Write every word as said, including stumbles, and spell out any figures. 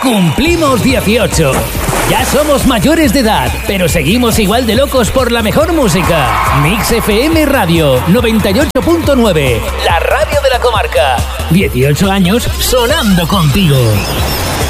Cumplimos dieciocho. Ya somos mayores de edad, pero seguimos igual de locos por la mejor música. Mix F M Radio noventa y ocho punto nueve, la radio de la comarca. dieciocho años sonando contigo.